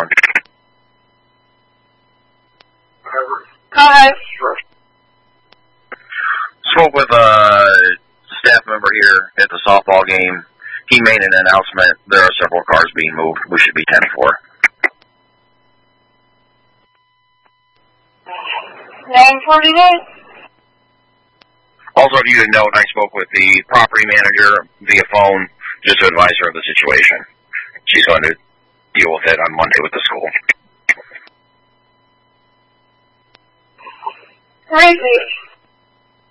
911. Go ahead. Spoke with a staff member here at the softball game. He made an announcement. There are several cars being moved. We should be 10-4. 9:49. Also, if you didn't note, I spoke with the property manager via phone just to advise her of the situation. She's going to deal with it on Monday with the school. Crazy.